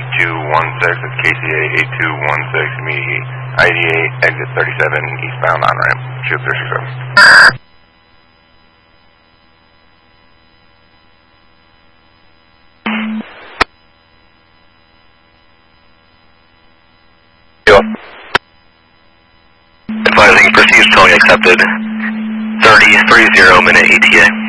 8216, it's KCA 8216, me IDA exit 37 eastbound on ramp, shoot 367. Advising, proceed towing accepted. 30 minute ETA.